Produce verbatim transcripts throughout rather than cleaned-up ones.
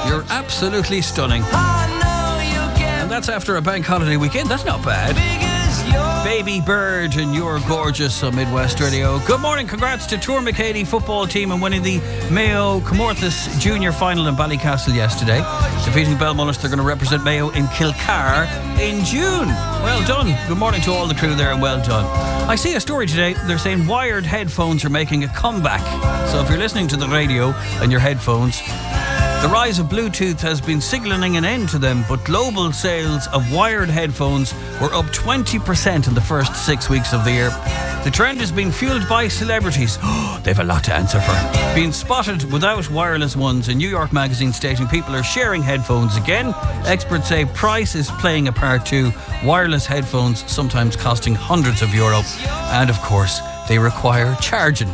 You're absolutely stunning. And that's after a bank holiday weekend. That's not bad. Baby Bird and You're Gorgeous on Midwest Radio. Good morning. Congrats to Tourmakeady football team and winning the Mayo Comorthas Junior Final in Ballycastle yesterday. Defeating Belmullet, they're going to represent Mayo in Kilcar in June. Well done. Good morning to all the crew there and well done. I see a story today. They're saying wired headphones are making a comeback. So if you're listening to the radio and your headphones, the rise of Bluetooth has been signalling an end to them, but global sales of wired headphones were up twenty percent in the first six weeks of the year. The trend is being fueled by celebrities. Oh, they've a lot to answer for. Being spotted without wireless ones in New York Magazine stating people are sharing headphones again. Experts say price is playing a part too. Wireless headphones sometimes costing hundreds of euro. And of course, they require charging.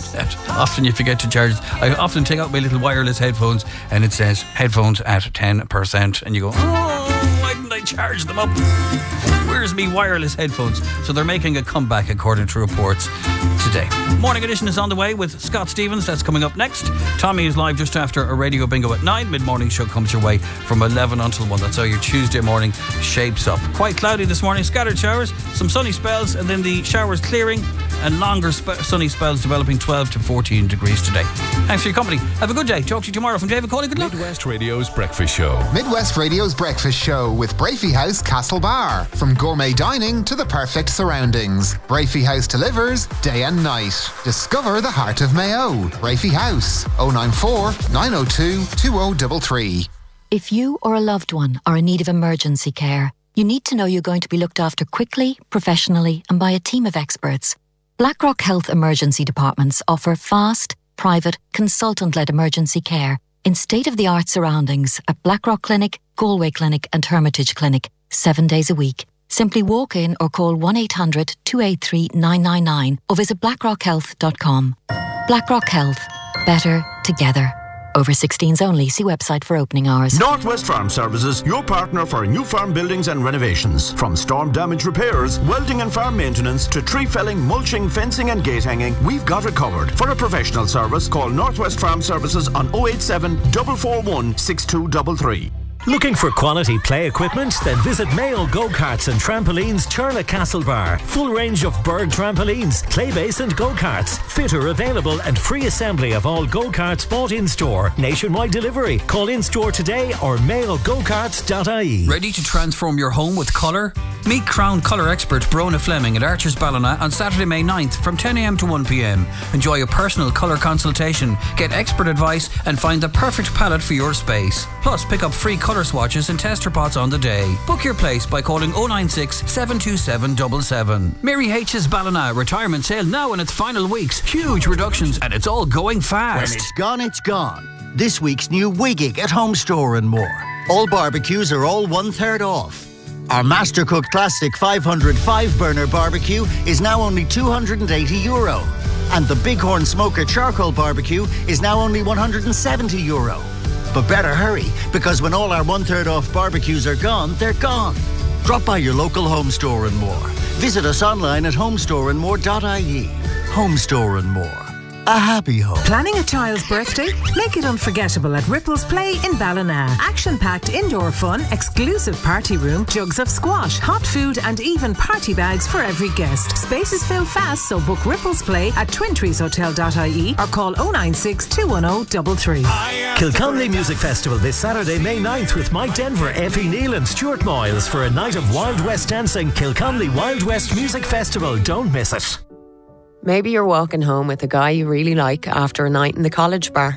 Often you forget to charge. I often take out my little wireless headphones and it says headphones at ten percent and you go, oh, why didn't I charge them up? Where's me wireless headphones? So they're making a comeback according to reports today. Morning Edition is on the way with Scott Stevens. That's coming up next. Tommy is live just after a radio bingo at nine. Mid-morning show comes your way from eleven until one. That's how your Tuesday morning shapes up. Quite cloudy this morning. Scattered showers, some sunny spells, and then the showers clearing and longer sp- sunny spells developing twelve to fourteen degrees today. Thanks for your company. Have a good day. Talk to you tomorrow from David Cawley. Good luck. Midwest Radio's Breakfast Show. Midwest Radio's Breakfast Show with Brafey House Castlebar. From gourmet dining to the perfect surroundings. Brafey House delivers day and night. Discover the heart of Mayo. Brafey House. oh nine four, nine oh two, two oh three three. If you or a loved one are in need of emergency care, you need to know you're going to be looked after quickly, professionally, and by a team of experts. Blackrock Health Emergency Departments offer fast, private, consultant-led emergency care in state-of-the-art surroundings at Blackrock Clinic, Galway Clinic and Hermitage Clinic, seven days a week. Simply walk in or call one eight hundred, two eight three, nine nine nine or visit blackrock health dot com. Blackrock Health. Better together. Over sixteens only. See website for opening hours. Northwest Farm Services, your partner for new farm buildings and renovations. From storm damage repairs, welding and farm maintenance to tree felling, mulching, fencing and gate hanging, we've got it covered. For a professional service, call Northwest Farm Services on oh eight seven, four four one, six two three three. Looking for quality play equipment? Then visit Mayo Go-Karts and Trampolines Turla Castlebar. Full range of Berg trampolines, clay base and go-karts. Fitter available and free assembly of all go-karts bought in-store. Nationwide delivery. Call in-store today or mayo go karts dot I E. Ready to transform your home with colour? Meet Crown colour expert Brona Fleming at Archers Ballina on Saturday, May ninth from ten a m to one p m. Enjoy a personal colour consultation, get expert advice and find the perfect palette for your space. Plus, pick up free colour swatches and tester pots on the day. Book your place by calling oh nine six, seven two seven seven seven. Mary H's Ballina retirement sale now in its final weeks. Huge reductions and it's all going fast. When it's gone, it's gone. This week's new Wiggig at Home Store and more. All barbecues are all one third off. Our Mastercook Classic five hundred five burner barbecue is now only two hundred eighty euro. And the Bighorn Smoker Charcoal Barbecue is now only one hundred seventy euro. But better hurry, because when all our one-third off barbecues are gone, they're gone. Drop by your local Home Store and More. Visit us online at home store and more dot I E. Home Store and More. A happy home. Planning a child's birthday? Make it unforgettable at Ripples Play in Ballina. Action-packed indoor fun, exclusive party room, jugs of squash, hot food and even party bags for every guest. Spaces fill fast, so book Ripples Play at twin trees hotel dot I E or call oh nine six, two one oh three three. Kilconnelly Music Festival this Saturday, May ninth with Mike Denver, Effie Neal and Stuart Moyles for a night of Wild West dancing. Kilconnelly Wild West Music Festival. Don't miss it. Maybe you're walking home with a guy you really like after a night in the college bar.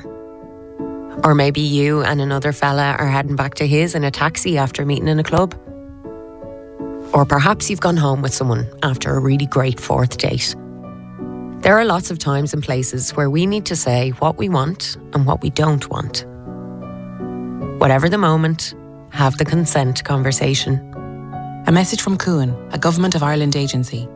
Or maybe you and another fella are heading back to his in a taxi after meeting in a club. Or perhaps you've gone home with someone after a really great fourth date. There are lots of times and places where we need to say what we want and what we don't want. Whatever the moment, have the consent conversation. A message from Cuan, a Government of Ireland agency.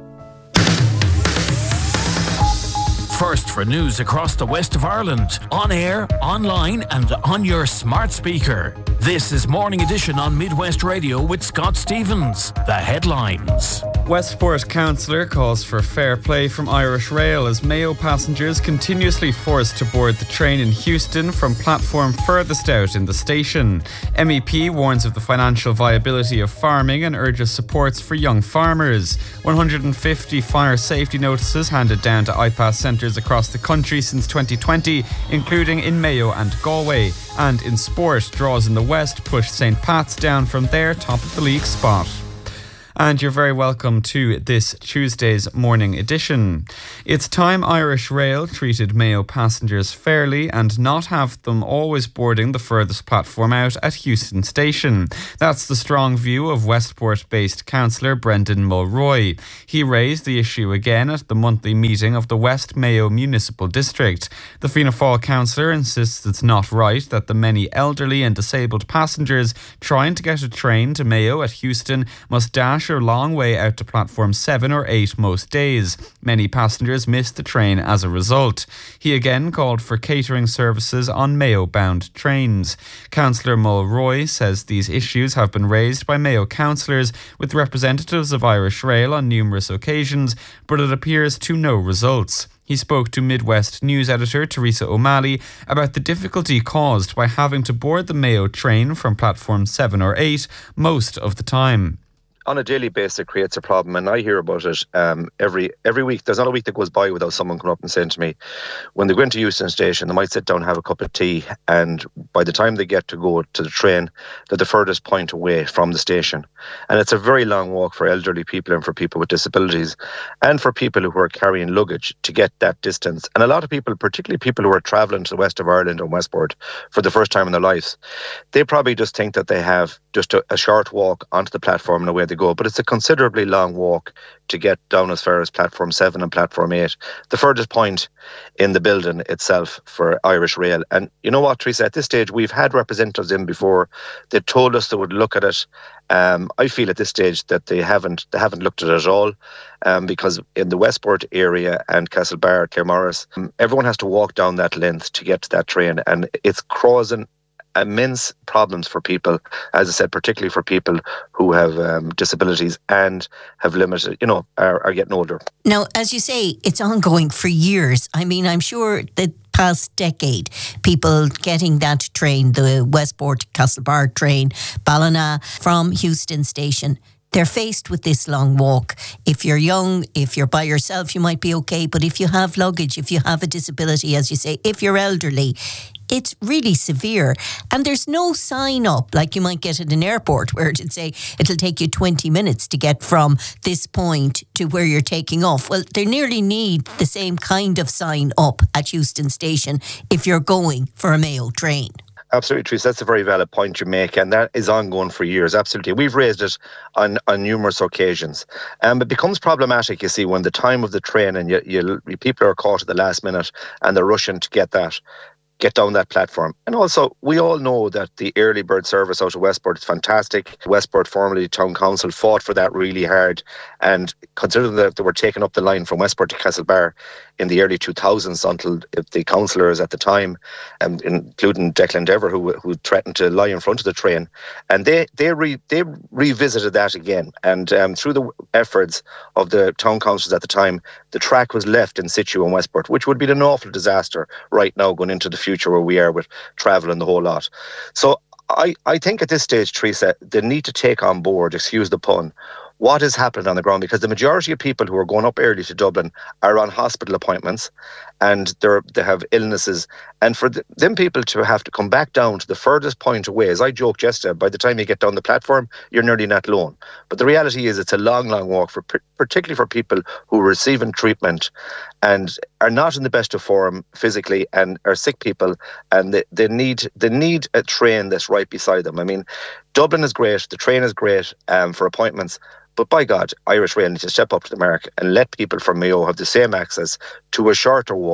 First for news across the west of Ireland, on air, online and on your smart speaker. This is Morning Edition on Midwest Radio with Scott Stevens. The headlines. Westport councillor calls for fair play from Irish Rail as Mayo passengers continuously forced to board the train in Houston from platform furthest out in the station. M E P warns of the financial viability of farming and urges supports for young farmers. one hundred fifty fire safety notices handed down to I PAS centres across the country since twenty twenty, including in Mayo and Galway. And in sport, draws in the West pushed Saint Pat's down from their top of the league spot. And you're very welcome to this Tuesday's morning edition. It's time Irish Rail treated Mayo passengers fairly and not have them always boarding the furthest platform out at Houston Station. That's the strong view of Westport-based councillor Brendan Mulroy. He raised the issue again at the monthly meeting of the West Mayo Municipal District. The Fianna Fáil councillor insists it's not right that the many elderly and disabled passengers trying to get a train to Mayo at Houston must dash a long way out to platform seven or eight most days. Many passengers miss the train as a result. He again called for catering services on Mayo-bound trains. Councillor Mulroy says these issues have been raised by Mayo councillors with representatives of Irish Rail on numerous occasions, but it appears to no results. He spoke to Midwest News editor Teresa O'Malley about the difficulty caused by having to board the Mayo train from platform seven or eight most of the time. On a daily basis, it creates a problem, and I hear about it um, every every week. There's not a week that goes by without someone coming up and saying to me, when they go into Euston Station, they might sit down and have a cup of tea, and by the time they get to go to the train, they're the furthest point away from the station. And it's a very long walk for elderly people and for people with disabilities and for people who are carrying luggage to get that distance. And a lot of people, particularly people who are travelling to the west of Ireland and Westport for the first time in their lives, they probably just think that they have just a, a short walk onto the platform and away they go. But it's a considerably long walk to get down as far as platform seven and platform eight, the furthest point in the building itself for Irish Rail. And you know what, Teresa, at this stage, we've had representatives in before. They told us they would look at it. Um, I feel at this stage that they haven't they haven't looked at it at all, um, because in the Westport area and Castlebar, Claremorris, um, everyone has to walk down that length to get to that train, and it's causing immense problems for people, as I said, particularly for people who have um, disabilities and have limited, you know, are, are getting older. Now, as you say, it's ongoing for years. I mean, I'm sure the past decade, people getting that train, the Westport Castlebar train, Ballina from Houston Station, they're faced with this long walk. If you're young, if you're by yourself, you might be okay. But if you have luggage, if you have a disability, as you say, if you're elderly, it's really severe. And there's no sign up like you might get at an airport where it'd say it'll take you twenty minutes to get from this point to where you're taking off. Well, they nearly need the same kind of sign up at Houston Station if you're going for a Mayo train. Absolutely, Teresa. That's a very valid point you make, and that is ongoing for years. Absolutely. We've raised it on, on numerous occasions. Um, it becomes problematic, you see, when the time of the train and you, you, people are caught at the last minute and they're rushing to get that. get down that platform. And also, we all know that the early bird service out of Westport is fantastic. Westport, formerly Town Council, fought for that really hard. And considering that they were taking up the line from Westport to Castlebar in the early two thousands until the councillors at the time, um, including Declan Dever, who who threatened to lie in front of the train, and they they re, they revisited that again. And um, through the efforts of the town councils at the time, the track was left in situ in Westport, which would be an awful disaster right now going into the future where we are with travel and the whole lot. So I, I think at this stage, Teresa, they need to take on board, excuse the pun, what is happening on the ground, because the majority of people who are going up early to Dublin are on hospital appointments and they're, they have illnesses. And for the, them people to have to come back down to the furthest point away, as I joked yesterday, by the time you get down the platform, you're nearly not alone. But the reality is it's a long, long walk, for particularly for people who are receiving treatment and are not in the best of form physically and are sick people, and they, they need they need a train that's right beside them. I mean, Dublin is great, the train is great um, for appointments, but by God, Irish Rail needs to step up to the mark and let people from Mayo have the same access to a shorter walk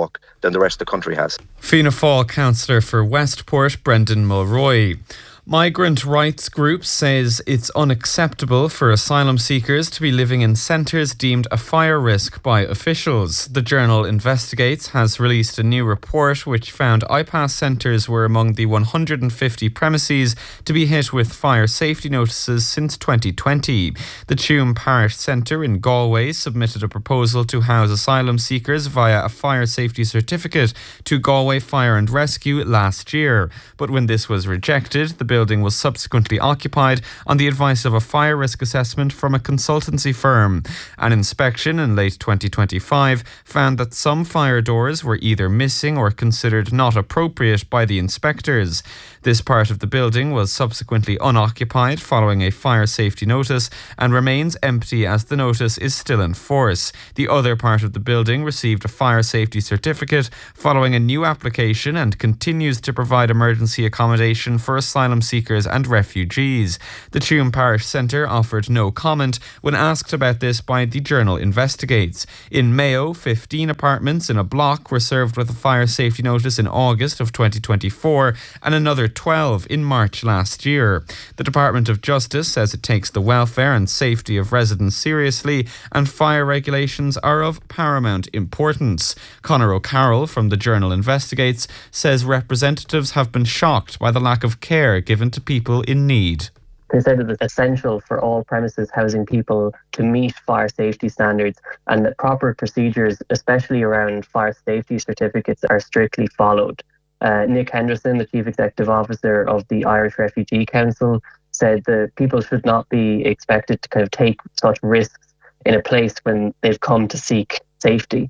than the rest of the country has. Fianna Fáil councillor for Westport, Brendan Mulroy. Migrant rights group says it's unacceptable for asylum seekers to be living in centres deemed a fire risk by officials. The journal Investigates has released a new report which found I PASS centres were among the one hundred fifty premises to be hit with fire safety notices since twenty twenty. The Tuam Parish Centre in Galway submitted a proposal to house asylum seekers via a fire safety certificate to Galway Fire and Rescue last year. But when this was rejected, the building was subsequently occupied on the advice of a fire risk assessment from a consultancy firm. An inspection in late twenty twenty-five found that some fire doors were either missing or considered not appropriate by the inspectors. This part of the building was subsequently unoccupied following a fire safety notice and remains empty as the notice is still in force. The other part of the building received a fire safety certificate following a new application and continues to provide emergency accommodation for asylum seekers and refugees. The Tuam Parish Centre offered no comment when asked about this by the journal Investigates. In Mayo, fifteen apartments in a block were served with a fire safety notice in August of twenty twenty-four and another twelve in March last year. The Department of Justice says it takes the welfare and safety of residents seriously and fire regulations are of paramount importance. Conor O'Carroll from the journal Investigates says representatives have been shocked by the lack of care given to people in need. They said it was essential for all premises housing people to meet fire safety standards and that proper procedures, especially around fire safety certificates, are strictly followed. Uh, Nick Henderson, the Chief Executive Officer of the Irish Refugee Council, said that people should not be expected to kind of take such risks in a place when they've come to seek safety.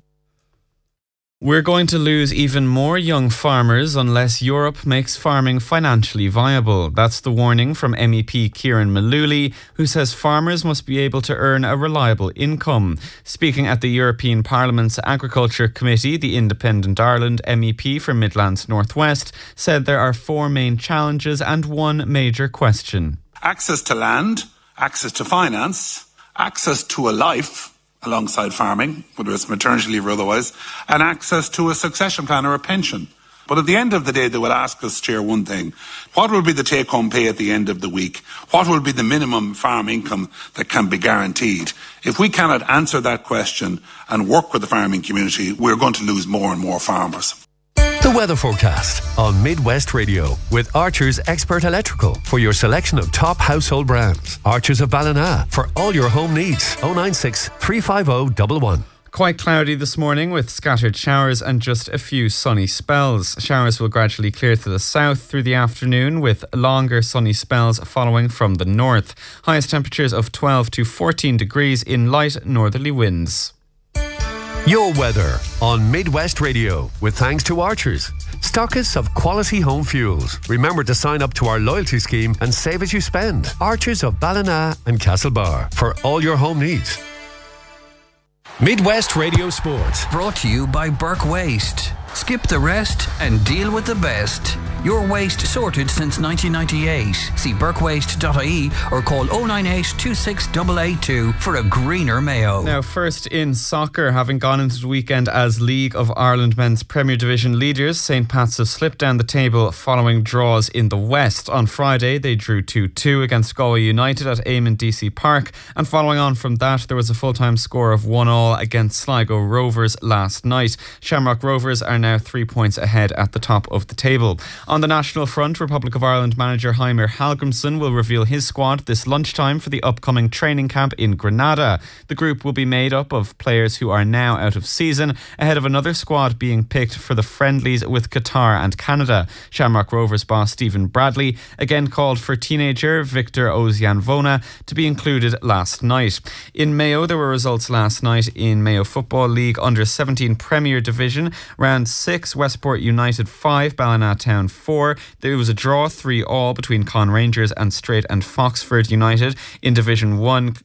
We're going to lose even more young farmers unless Europe makes farming financially viable. That's the warning from M E P Kieran Mullooly, who says farmers must be able to earn a reliable income. Speaking at the European Parliament's Agriculture Committee, the Independent Ireland M E P for Midlands North West said there are four main challenges and one major question. Access to land, access to finance, access to a life alongside farming, whether it's maternity leave or otherwise, and access to a succession plan or a pension. But at the end of the day, they will ask us, Chair, one thing. What will be the take-home pay at the end of the week? What will be the minimum farm income that can be guaranteed? If we cannot answer that question and work with the farming community, we're going to lose more and more farmers. The weather forecast on Midwest Radio with Archer's Expert Electrical for your selection of top household brands. Archer's of Ballina for all your home needs. oh nine six, three five oh, one one. Quite cloudy this morning with scattered showers and just a few sunny spells. Showers will gradually clear to the south through the afternoon with longer sunny spells following from the north. Highest temperatures of twelve to fourteen degrees in light northerly winds. Your weather on Midwest Radio with thanks to Archers, stockists of quality home fuels. Remember to sign up to our loyalty scheme and save as you spend. Archers of Ballina and Castlebar for all your home needs. Midwest Radio Sports. Brought to you by Burke Waste. Skip the rest and deal with the best. Your waste sorted since nineteen ninety-eight. See burke waste dot I E or call oh nine eight, two six eight eight two for a greener Mayo. Now, first in soccer, having gone into the weekend as League of Ireland Men's Premier Division leaders, Saint Pat's have slipped down the table following draws in the West. On Friday, they drew two two against Galway United at Eamon D C Park, and following on from that, there was a full-time score of one all against Sligo Rovers last night. Shamrock Rovers are now three points ahead at the top of the table. On the national front, Republic of Ireland manager Heimir Hallgrímsson will reveal his squad this lunchtime for the upcoming training camp in Granada. The group will be made up of players who are now out of season, ahead of another squad being picked for the friendlies with Qatar and Canada. Shamrock Rovers boss Stephen Bradley again called for teenager Victor Ozianvona to be included last night. In Mayo, there were results last night in Mayo Football League under seventeen Premier Division. Round six, Westport United five, Ballinatown four. There was a draw three all between Con Rangers and Strait and Foxford United. In Division one,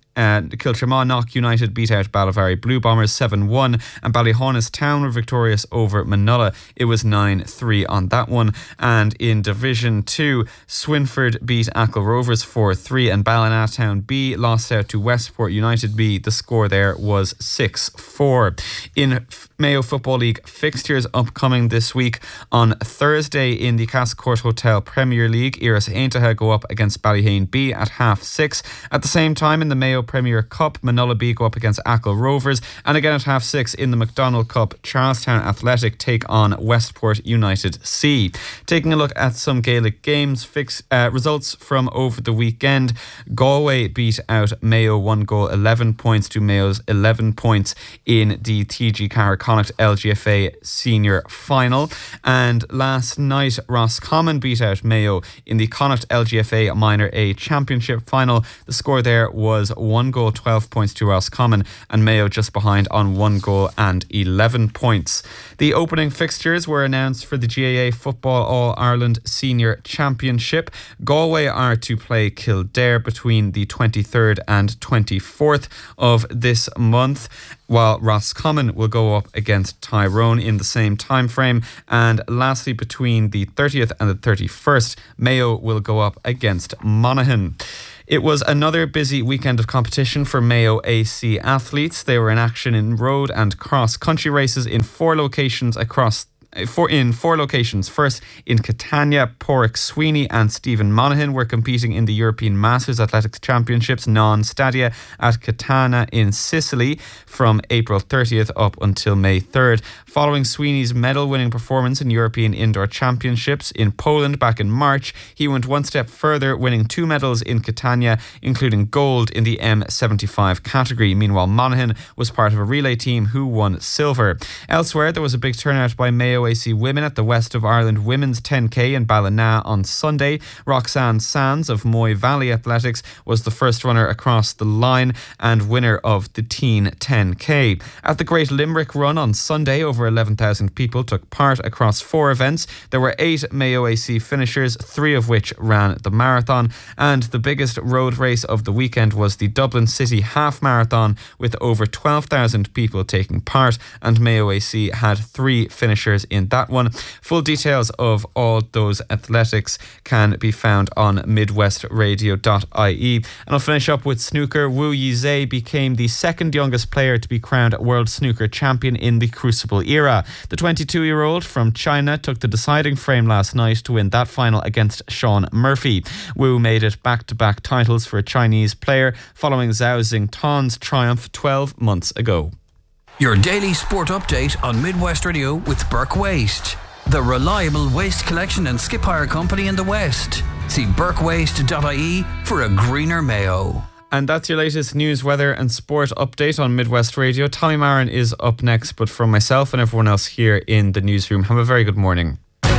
Uh, Kiltramanagh United beat out Ballavary Blue Bombers seven one, and Ballyhaunis Town were victorious over Manulla. It was nine three on that one. And in Division two, Swinford beat Achill Rovers four three, and Ballina Town B lost out to Westport United B. The score there was six four. In Mayo Football League fixtures upcoming this week, on Thursday in the Castlecourt Hotel Premier League, Iras Aintaha go up against Ballyhane B at half six. At the same time in the Mayo Premier Cup, Manulla B go up against Achill Rovers, and again at half six in the McDonald Cup, Charlestown Athletic take on Westport United C. Taking a look at some Gaelic games, fix, uh, results from over the weekend. Galway beat out Mayo one goal eleven points to Mayo's eleven points in the T G Carrick Connacht L G F A Senior Final. And last night Roscommon beat out Mayo in the Connacht L G F A Minor A Championship Final. The score there was one goal twelve points to Roscommon, and Mayo just behind on one goal and eleven points. The opening fixtures were announced for the G A A Football All-Ireland Senior Championship. Galway are to play Kildare between the twenty-third and twenty-fourth of this month, while Roscommon will go up against Tyrone in the same time frame. And lastly, between the thirtieth and the thirty-first, Mayo will go up against Monaghan. It was another busy weekend of competition for Mayo A C athletes. They were in action in road and cross-country races in four locations across For in four locations. First, in Catania, Porrick Sweeney and Stephen Monaghan were competing in the European Masters Athletics Championships non-stadia at Catania in Sicily from April thirtieth up until May third. Following Sweeney's medal-winning performance in European Indoor Championships in Poland back in March, he went one step further, winning two medals in Catania, including gold in the M seventy-five category. Meanwhile, Monaghan was part of a relay team who won silver. Elsewhere, there was a big turnout by Mayo A C women at the West of Ireland Women's ten K in Ballina on Sunday. Roxanne Sands of Moy Valley Athletics was the first runner across the line and winner of the teen ten K. At the Great Limerick Run on Sunday, over eleven thousand people took part across four events. There were eight Mayo A C finishers, three of which ran the marathon. And the biggest road race of the weekend was the Dublin City Half Marathon, with over twelve thousand people taking part, and Mayo A C had three finishers in that one. Full details of all those athletics can be found on midwest radio dot I E. And I'll finish up with snooker. Wu Yizhe became the second youngest player to be crowned World Snooker Champion in the Crucible era. The twenty-two-year-old from China took the deciding frame last night to win that final against Sean Murphy. Wu made it back-to-back titles for a Chinese player following Zhao Xingtan's triumph twelve months ago. Your daily sport update on Midwest Radio with Burke Waste, the reliable waste collection and skip hire company in the West. See burke waste dot I E for a greener Mayo. And that's your latest news, weather and sport update on Midwest Radio. Tommy Marin is up next, but from myself and everyone else here in the newsroom, have a very good morning.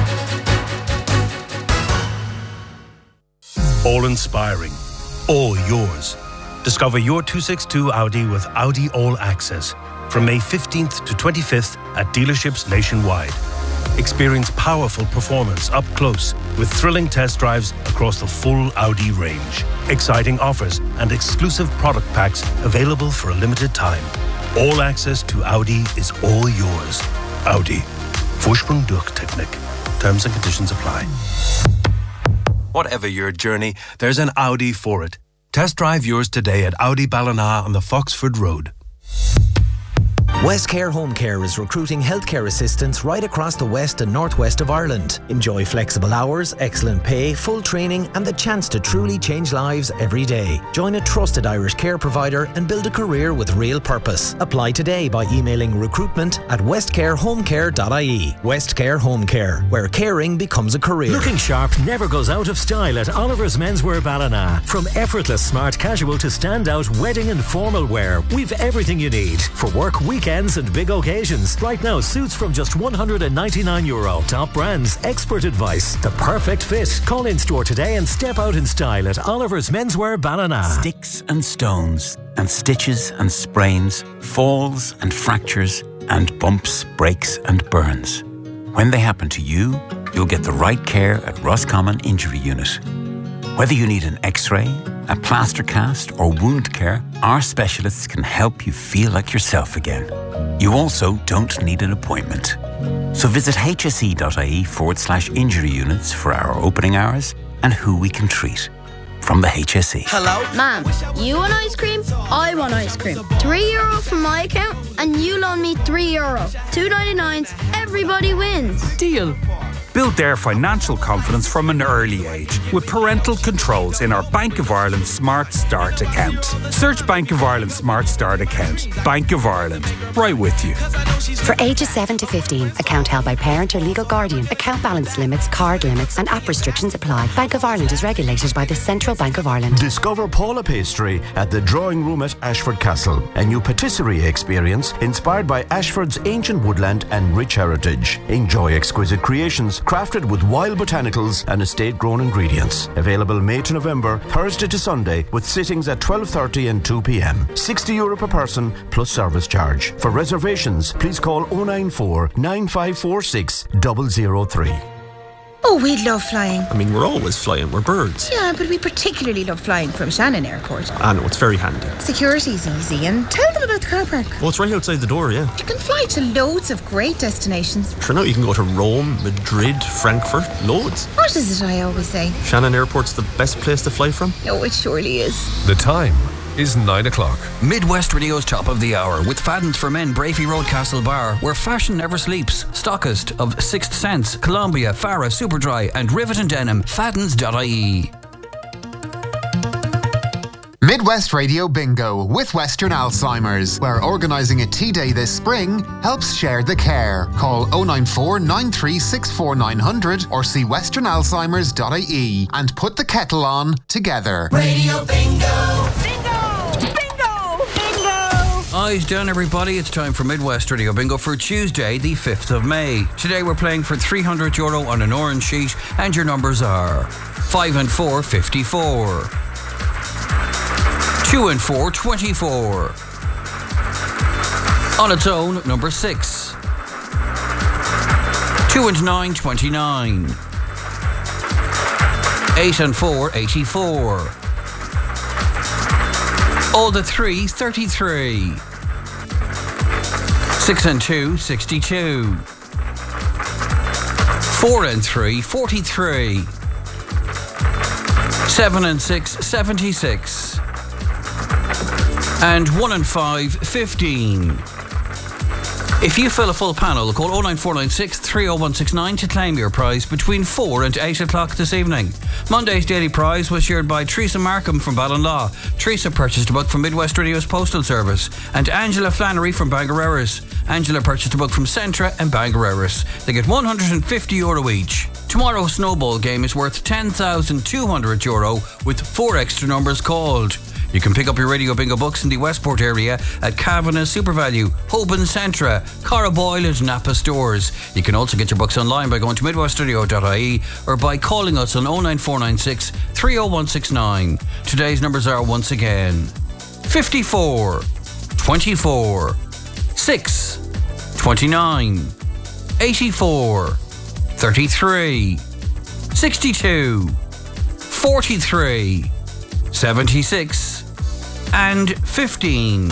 All inspiring, all yours. Discover your two sixty-two Audi with Audi All Access from May fifteenth to twenty-fifth at dealerships nationwide. Experience powerful performance up close with thrilling test drives across the full Audi range. Exciting offers and exclusive product packs available for a limited time. All access to Audi is all yours. Audi. Vorsprung durch Technik. Terms and conditions apply. Whatever your journey, there's an Audi for it. Test drive yours today at Audi Ballina on the Foxford Road. Westcare Home Care is recruiting healthcare assistants right across the west and northwest of Ireland. Enjoy flexible hours, excellent pay, full training and the chance to truly change lives every day. Join a trusted Irish care provider and build a career with real purpose. Apply today by emailing recruitment at westcare home care dot I E. Westcare Home Care, where caring becomes a career. Looking sharp never goes out of style at Oliver's Menswear Ballina. From effortless smart casual to standout wedding and formal wear, we've everything you need for work, weekend and big occasions. Right now, suits from just one hundred ninety-nine euro. Top brands, expert advice, the perfect fit. Call in store today and step out in style at Oliver's Menswear Ballina. Sticks and stones and stitches and sprains, falls and fractures and bumps, breaks and burns. When they happen to you, you'll get the right care at Roscommon Injury Unit. Whether you need an X-ray, a plaster cast or wound care, our specialists can help you feel like yourself again. You also don't need an appointment. So visit hse.ie forward slash injury units for our opening hours and who we can treat. From the H S E. Hello? Ma'am, you want ice cream? I want ice cream. Three euro from my account and you loan me three euro. Two ninety-nines, everybody wins. Deal. Build their financial confidence from an early age with parental controls in our Bank of Ireland Smart Start account. Search Bank of Ireland Smart Start account. Bank of Ireland. Right with you. For ages seven to fifteen, account held by parent or legal guardian. Account balance limits, card limits and app restrictions apply. Bank of Ireland is regulated by the Central Bank of Ireland. Discover Paula Pastry at the Drawing Room at Ashford Castle. A new patisserie experience inspired by Ashford's ancient woodland and rich heritage. Enjoy exquisite creations crafted with wild botanicals and estate-grown ingredients. Available May to November, Thursday to Sunday, with sittings at twelve thirty and two p m. sixty euro per person plus service charge. For reservations, please call oh nine four, nine five four six, zero zero three. Oh, we love flying. I mean, we're always flying. We're birds. Yeah, but we particularly love flying from Shannon Airport. I know, it's very handy. Security's easy, and tell them about the car park. Well, it's right outside the door, yeah. You can fly to loads of great destinations. Sure, now you can go to Rome, Madrid, Frankfurt, loads. What is it I always say? Shannon Airport's the best place to fly from? Oh, it surely is. The time is nine o'clock. Midwest Radio's top of the hour with Faddens for Men, Brafey Road, Castlebar, where fashion never sleeps. Stockist of Sixth Sense, Columbia, Farah, Superdry and Rivet and Denim. Faddens dot I E. Midwest Radio Bingo with Western Alzheimer's, where organising a tea day this spring helps share the care. Call oh nine four, nine three six four, nine hundred or see western alzheimers dot I E and put the kettle on together. Radio Bingo! Eyes down, everybody. It's time for Midwest Radio Bingo for Tuesday, the fifth of May. Today we're playing for three hundred euro on an orange sheet, and your numbers are five and four, fifty-four. two and four, twenty-four. On its own, number six. two and nine, twenty-nine. eight and four, eighty-four. All the three, thirty-three. Six and two, sixty-two. Four and three, forty-three. Seven and six, seventy-six. And one and five, fifteen. If you fill a full panel, call oh nine four nine six, three oh one six nine to claim your prize between four and eight o'clock this evening. Monday's daily prize was shared by Teresa Markham from Ballinlaw. Teresa purchased a book from Midwest Radio's Postal Service. And Angela Flannery from Bangor Erris. Angela purchased a book from Centra and Bangor Erris. They get one hundred fifty euro each. Tomorrow's snowball game is worth ten thousand two hundred euro with four extra numbers called. You can pick up your Radio Bingo books in the Westport area at Kavanagh, SuperValue, Hoban Centra, Carraboyle and Napa stores. You can also get your books online by going to midwest radio dot I E or by calling us on oh nine four nine six, three oh one six nine. Today's numbers are once again fifty-four, twenty-four, six, twenty-nine, eighty-four, thirty-three, sixty-two, forty-three, seventy-six, and fifteen.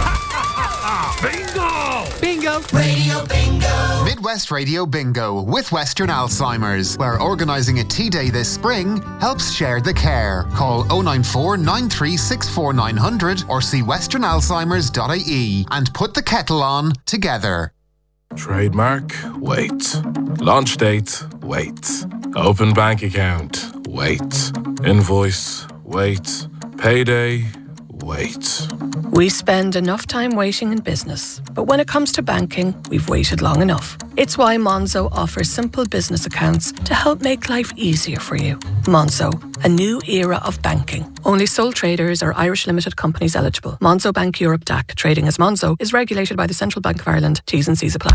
Bingo! Bingo! Radio Bingo! Midwest Radio Bingo with Western Alzheimer's, where organising a tea day this spring helps share the care. Call oh nine four, nine three six four, nine hundred or see western alzheimers dot I E and put the kettle on together. Trademark, wait. Launch date, wait. Open bank account, wait. Invoice, wait. Payday, wait. We spend enough time waiting in business, but when it comes to banking, we've waited long enough. It's why Monzo offers simple business accounts to help make life easier for you. Monzo, a new era of banking. Only sole traders or Irish limited companies eligible. Monzo Bank Europe D A C, trading as Monzo, is regulated by the Central Bank of Ireland. T's and C's apply.